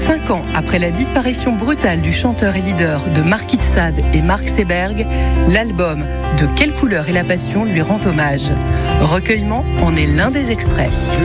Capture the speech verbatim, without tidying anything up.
Cinq ans après la disparition brutale du chanteur et leader de Marquis de Sade et Mark Seberg, l'album « De quelle couleur est la passion » lui rend hommage. Recueillement en est l'un des extraits.